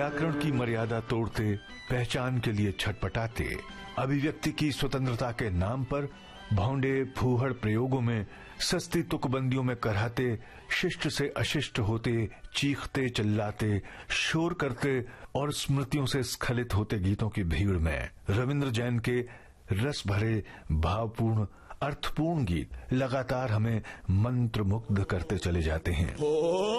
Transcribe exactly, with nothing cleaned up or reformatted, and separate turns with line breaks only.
व्याकरण की मर्यादा तोड़ते, पहचान के लिए छटपटाते, अभिव्यक्ति की स्वतंत्रता के नाम पर भौंडे फूहड़ प्रयोगों में, सस्ती तुकबंदियों में कराहते, शिष्ट से अशिष्ट होते, चीखते चिल्लाते, शोर करते और स्मृतियों से स्खलित होते गीतों की भीड़ में रविंद्र जैन के रस भरे, भावपूर्ण, अर्थपूर्ण गीत लगातार हमें मंत्रमुग्ध करते चले जाते हैं।